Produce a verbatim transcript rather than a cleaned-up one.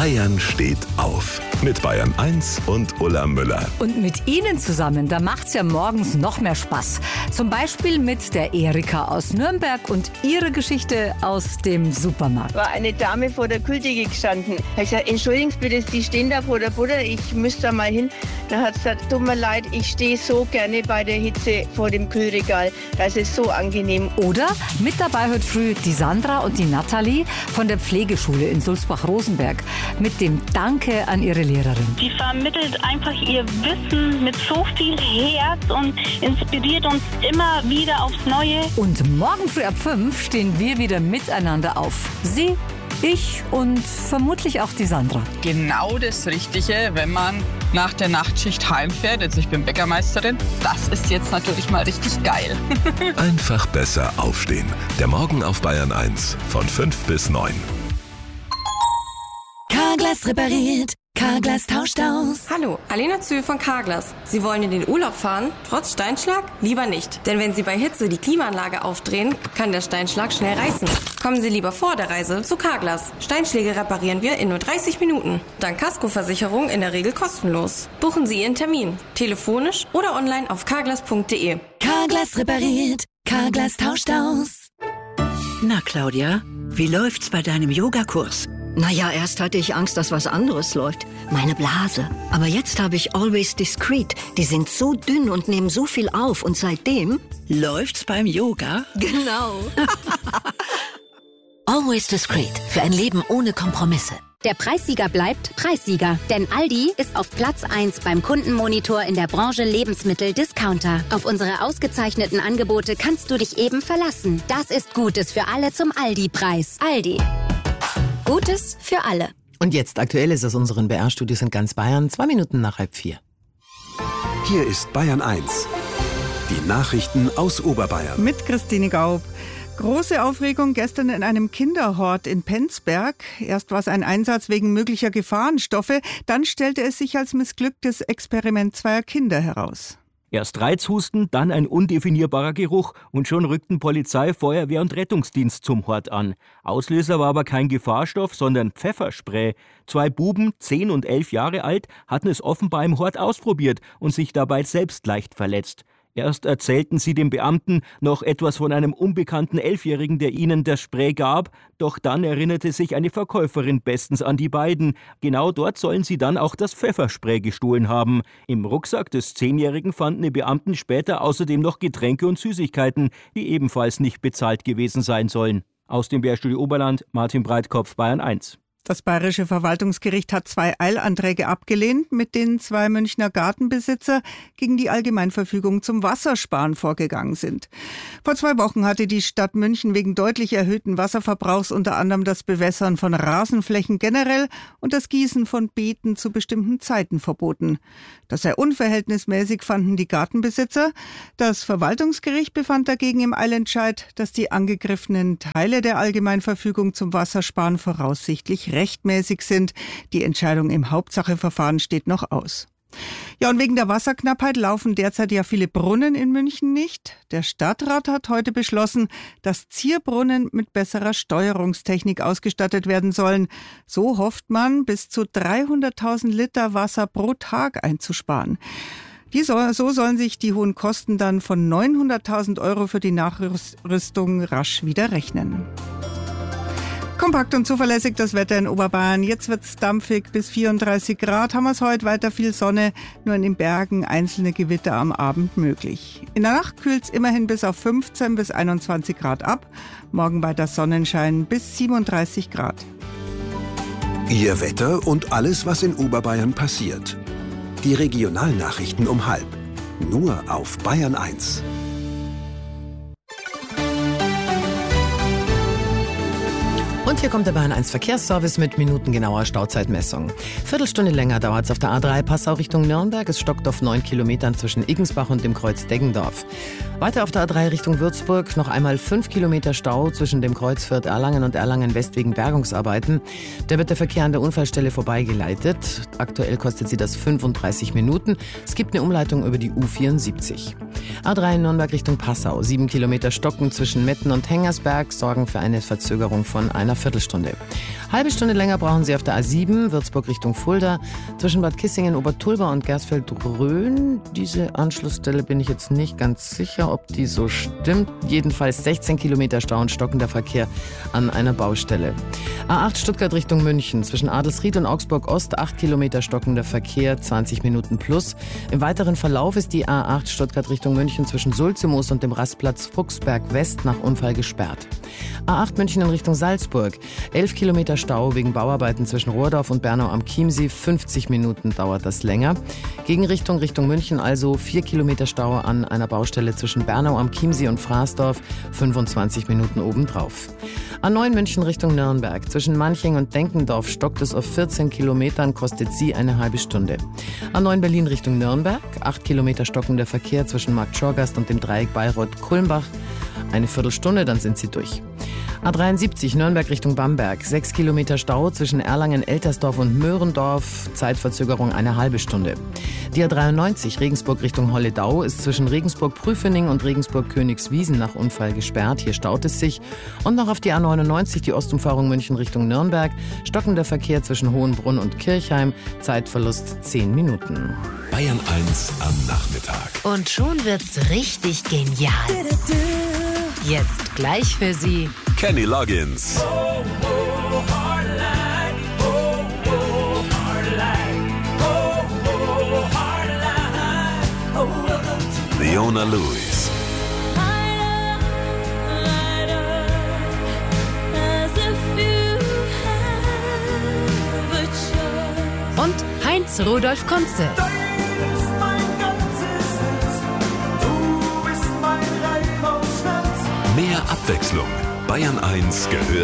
Bayern steht auf. Mit Bayern eins und Ulla Müller. Und mit Ihnen zusammen, da macht's ja morgens noch mehr Spaß. Zum Beispiel mit der Erika aus Nürnberg und ihre Geschichte aus dem Supermarkt. War eine Dame vor der Kühltheke gestanden. Da habe ich gesagt, entschuldigen Sie bitte, Sie stehen da vor der Butter, ich müsste da mal hin. Dann hat sie gesagt, tut mir leid, ich stehe so gerne bei der Hitze vor dem Kühlregal. Das ist so angenehm. Oder mit dabei heute früh die Sandra und die Nathalie von der Pflegeschule in Sulzbach-Rosenberg mit dem Danke an ihre Lehrerin. Sie vermittelt einfach ihr Wissen mit so viel Herz und inspiriert uns immer wieder aufs Neue. Und morgen früh ab fünf stehen wir wieder miteinander auf. Sie, ich und vermutlich auch die Sandra. Genau das Richtige, wenn man nach der Nachtschicht heimfährt. Also ich bin Bäckermeisterin. Das ist jetzt natürlich mal richtig geil. Einfach besser aufstehen. Der Morgen auf Bayern eins von fünf bis neun. Carglass repariert. Carglass tauscht aus. Hallo, Alena Zühl von Carglass. Sie wollen in den Urlaub fahren? Trotz Steinschlag? Lieber nicht. Denn wenn Sie bei Hitze die Klimaanlage aufdrehen, kann der Steinschlag schnell reißen. Kommen Sie lieber vor der Reise zu Carglass. Steinschläge reparieren wir in nur dreißig Minuten. Dank Kaskoversicherung in der Regel kostenlos. Buchen Sie Ihren Termin. Telefonisch oder online auf carglass punkt de. Carglass repariert. Carglass tauscht aus. Na, Claudia, wie läuft's bei deinem Yogakurs? Naja, erst hatte ich Angst, dass was anderes läuft. Meine Blase. Aber jetzt habe ich Always Discreet. Die sind so dünn und nehmen so viel auf. Und seitdem... Läuft's beim Yoga? Genau. Always Discreet. Für ein Leben ohne Kompromisse. Der Preissieger bleibt Preissieger. Denn Aldi ist auf Platz eins beim Kundenmonitor in der Branche Lebensmittel-Discounter. Auf unsere ausgezeichneten Angebote kannst du dich eben verlassen. Das ist Gutes für alle zum Aldi-Preis. Aldi. Gutes für alle. Und jetzt aktuell ist aus unseren B R-Studios in ganz Bayern, zwei Minuten nach halb vier. Hier ist Bayern eins. Die Nachrichten aus Oberbayern. Mit Christine Gaub. Große Aufregung gestern in einem Kinderhort in Penzberg. Erst war es ein Einsatz wegen möglicher Gefahrenstoffe, dann stellte es sich als missglücktes Experiment zweier Kinder heraus. Erst Reizhusten, dann ein undefinierbarer Geruch und schon rückten Polizei, Feuerwehr und Rettungsdienst zum Hort an. Auslöser war aber kein Gefahrstoff, sondern Pfefferspray. Zwei Buben, zehn und elf Jahre alt, hatten es offenbar im Hort ausprobiert und sich dabei selbst leicht verletzt. Erst erzählten sie dem Beamten noch etwas von einem unbekannten Elfjährigen, der ihnen das Spray gab, doch dann erinnerte sich eine Verkäuferin bestens an die beiden. Genau dort sollen sie dann auch das Pfefferspray gestohlen haben. Im Rucksack des Zehnjährigen fanden die Beamten später außerdem noch Getränke und Süßigkeiten, die ebenfalls nicht bezahlt gewesen sein sollen. Aus dem B R-Studio Oberland, Martin Breitkopf, Bayern eins. Das Bayerische Verwaltungsgericht hat zwei Eilanträge abgelehnt, mit denen zwei Münchner Gartenbesitzer gegen die Allgemeinverfügung zum Wassersparen vorgegangen sind. Vor zwei Wochen hatte die Stadt München wegen deutlich erhöhten Wasserverbrauchs unter anderem das Bewässern von Rasenflächen generell und das Gießen von Beeten zu bestimmten Zeiten verboten. Das sei unverhältnismäßig, fanden die Gartenbesitzer. Das Verwaltungsgericht befand dagegen im Eilentscheid, dass die angegriffenen Teile der Allgemeinverfügung zum Wassersparen voraussichtlich rechtmäßig sind. Die Entscheidung im Hauptsacheverfahren steht noch aus. Ja, und wegen der Wasserknappheit laufen derzeit ja viele Brunnen in München nicht. Der Stadtrat hat heute beschlossen, dass Zierbrunnen mit besserer Steuerungstechnik ausgestattet werden sollen. So hofft man, bis zu dreihunderttausend Liter Wasser pro Tag einzusparen. Die so, so sollen sich die hohen Kosten dann von neunhunderttausend Euro für die Nachrüstung rasch wieder rechnen. Kompakt und zuverlässig das Wetter in Oberbayern. Jetzt wird's dampfig bis vierunddreißig Grad. Haben wir es heute, weiter viel Sonne, nur in den Bergen einzelne Gewitter am Abend möglich. In der Nacht kühlt's immerhin bis auf fünfzehn bis einundzwanzig Grad ab. Morgen weiter Sonnenschein bis siebenunddreißig Grad. Ihr Wetter und alles, was in Oberbayern passiert. Die Regionalnachrichten um halb. Nur auf Bayern eins. Und hier kommt der Bayern eins Verkehrsservice mit minutengenauer Stauzeitmessung. Viertelstunde länger dauert es auf der A drei Passau Richtung Nürnberg. Es stockt auf neun Kilometern zwischen Iggensbach und dem Kreuz Deggendorf. Weiter auf der A drei Richtung Würzburg noch einmal fünf Kilometer Stau zwischen dem Kreuz Fürth-Erlangen und Erlangen-West wegen Bergungsarbeiten. Da wird der Verkehr an der Unfallstelle vorbeigeleitet. Aktuell kostet sie das fünfunddreißig Minuten. Es gibt eine Umleitung über die U vierundsiebzig. A drei Nürnberg Richtung Passau. Sieben Kilometer stocken zwischen Metten und Hengersberg sorgen für eine Verzögerung von einer Viertelstunde. Viertelstunde. Halbe Stunde länger brauchen Sie auf der A sieben, Würzburg Richtung Fulda, zwischen Bad Kissingen, Obertulba und Gersfeld-Rhön. Diese Anschlussstelle bin ich jetzt nicht ganz sicher, ob die so stimmt. Jedenfalls sechzehn Kilometer Stau und stockender Verkehr an einer Baustelle. A acht Stuttgart Richtung München, zwischen Adelsried und Augsburg Ost, acht Kilometer stockender Verkehr, zwanzig Minuten plus. Im weiteren Verlauf ist die A acht Stuttgart Richtung München zwischen Sulzimoos und dem Rastplatz Fuchsberg West nach Unfall gesperrt. A acht München in Richtung Salzburg, elf Kilometer Stau wegen Bauarbeiten zwischen Rohrdorf und Bernau am Chiemsee, fünfzig Minuten dauert das länger. Gegenrichtung Richtung München also vier Kilometer Stau an einer Baustelle zwischen Bernau am Chiemsee und Fraßdorf, fünfundzwanzig Minuten obendrauf. A neun München Richtung Nürnberg, zwischen Manching und Denkendorf stockt es auf vierzehn Kilometern, kostet sie eine halbe Stunde. A neun Berlin Richtung Nürnberg, acht Kilometer stockender Verkehr zwischen Markt Schorgast und dem Dreieck Bayreuth-Kulmbach, eine Viertelstunde, dann sind sie durch. A dreiundsiebzig Nürnberg Richtung Bamberg, sechs Kilometer Stau zwischen Erlangen, Eltersdorf und Möhrendorf, Zeitverzögerung eine halbe Stunde. Die A dreiundneunzig Regensburg Richtung Holledau ist zwischen Regensburg-Prüfening und Regensburg-Königswiesen nach Unfall gesperrt, hier staut es sich. Und noch auf die A neunundneunzig, die Ostumfahrung München Richtung Nürnberg, stockender Verkehr zwischen Hohenbrunn und Kirchheim, Zeitverlust zehn Minuten. Bayern eins am Nachmittag. Und schon wird's richtig genial. Jetzt gleich für Sie Kenny Loggins. Leona Lewis. und Heinz Rudolf Kunze. Mehr Abwechslung. Bayern eins gehört